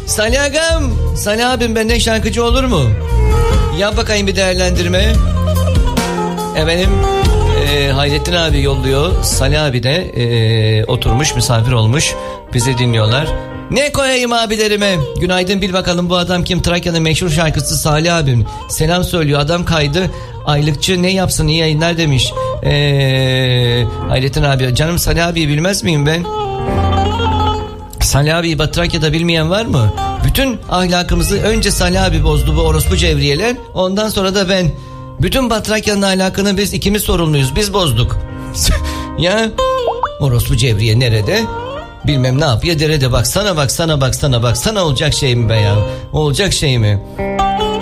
Salih Agam, Salih abim benden şarkıcı olur mu? Yap bakayım bir değerlendirme. Efendim Hayrettin abi yolluyor. Salih abi de oturmuş misafir olmuş. Bizi dinliyorlar. Ne koyayım abilerime? Günaydın, bil bakalım bu adam kim? Trakya'nın meşhur şarkıcısı Salih abim. Selam söylüyor, adam kaydı. Aylıkçı ne yapsın, iyi yayınlar demiş. Hayrettin abi, canım Salih abiyi bilmez miyim ben? Salih abiyi Trakya'da bilmeyen var mı? Bütün ahlakımızı önce Salih abi bozdu, bu orospu cevriyeler. Ondan sonra da ben. Bütün Trakya'nın ahlakını biz ikimiz sorumluyuz. Biz bozduk. Ya orospu cevriye nerede? Bilmem ne yapıyor derede, baksana olacak şey mi be ya? Olacak şey mi?